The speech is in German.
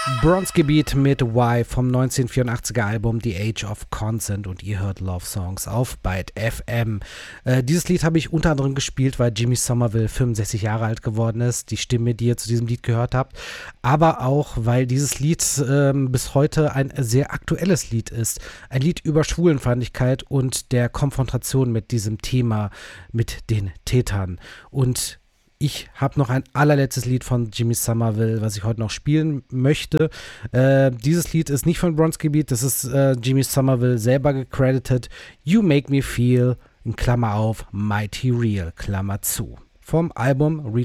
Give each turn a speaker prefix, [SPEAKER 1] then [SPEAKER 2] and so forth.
[SPEAKER 1] Bronski Beat mit Y vom 1984er Album The Age of Consent und ihr hört Love Songs auf Byte FM. Dieses Lied habe ich unter anderem gespielt, weil Jimmy Somerville 65 Jahre alt geworden ist, die Stimme, die ihr zu diesem Lied gehört habt, aber auch, weil dieses Lied bis heute ein sehr aktuelles Lied ist. Ein Lied über Schwulenfeindlichkeit und der Konfrontation mit diesem Thema, mit den Tätern. Und ich habe noch ein allerletztes Lied von Jimmy Somerville, was ich heute noch spielen möchte. Dieses Lied ist nicht von Bronski Beat, das ist Jimmy Somerville selber gecredited. You Make Me Feel, in Klammer auf, Mighty Real, Klammer zu. Vom Album